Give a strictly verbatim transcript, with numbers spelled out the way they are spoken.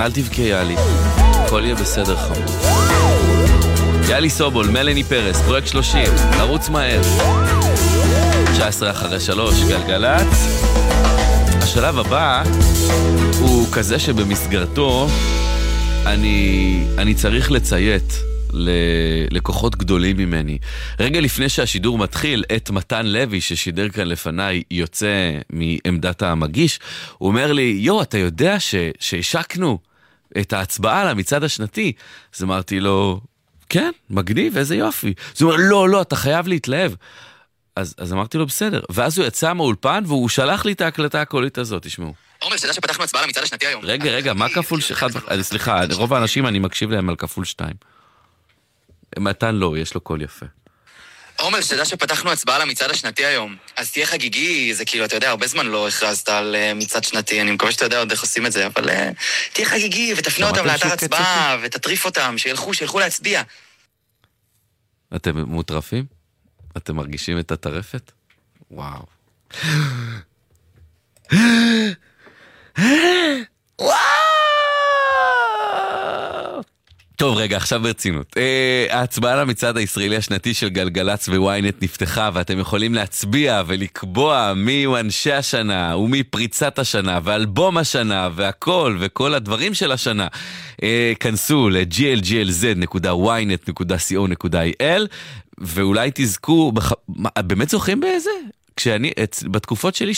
אל תבכה יאלי, הכל יהיה בסדר חמוד. יאלי סובול, מלני פרס, פרויקט שלושים, לרוץ מהר. תשע עשרה אחרי שלוש, גלגלץ. השלב הבא הוא כזה שבמסגרתו אני, אני צריך לציית ללקוחות גדולים ממני. רגע לפני שהשידור מתחיל, את מתן לוי ששידר כאן לפניי יוצא מעמדת המגיש, הוא אומר לי, יו, אתה יודע ש, שהשקנו את ההצבעה למצעד השנתי? אז אמרתי לו, כן, מגניב, איזה יופי. אז הוא אומר, לא, לא, אתה חייב להתלהב. אז, אז אמרתי לו, בסדר. ואז הוא יצא מהאולפן והוא שלח לי את ההקלטה הקולית הזאת, תשמעו. עומר, שדע שפתחנו הצבעה למצעד השנתי היום. רגע, רגע, מה כפול אחד? סליחה, רוב האנשים אני מקשיב להם על כפול שתיים. מתן לא, יש לו קול יפה. עומר, שדע שפתחנו הצבעה למצעד השנתי היום. אז תהיה חגיגי, זה כאילו, אתה יודע, הרבה זמן לא הכרזת על מצעד שנתי, אני מקווה שאתה יודע עוד איך עושים את זה, אבל תהיה חגיגי ותפנה אותם לאתר הצבעה ותטריף אותם, שילכו, שילכו להצביע. אתם מוטרפים? אתם מרגישים את הטרפת? וואו. וואו! טוב, רגע, עכשיו ברצינות. ההצבעה למצעד הישראלי השנתי של גלגלץ וויינט נפתחה, ואתם יכולים להצביע ולקבוע מי הוא אנשי השנה, ומי פריצת השנה, ואלבום השנה, והכל, וכל הדברים של השנה. כנסו ל-ג'י אל ג'י אל זד נקודה וויינט נקודה סי או נקודה איי אל, ואולי תזכו, באמת זוכים באיזה? כשאני, בתקופות שלי